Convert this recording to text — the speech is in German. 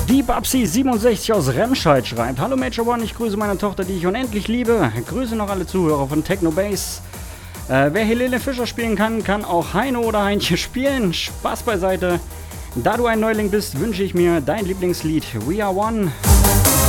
Die Babsi67 aus Remscheid schreibt: Hallo Major One, ich grüße meine Tochter, die ich unendlich liebe. Grüße noch alle Zuhörer von Techno Bass. Wer Helene Fischer spielen kann, kann auch Heino oder Heinche spielen. Spaß beiseite. Da du ein Neuling bist, wünsche ich mir dein Lieblingslied We Are One.